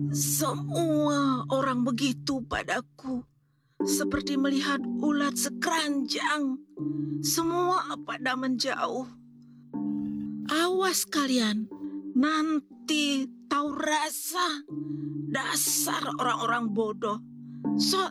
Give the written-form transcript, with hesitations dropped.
Semua orang begitu padaku, seperti melihat ulat sekeranjang. Semua pada menjauh. Awas kalian, nanti tahu rasa. Dasar orang-orang bodoh. Sok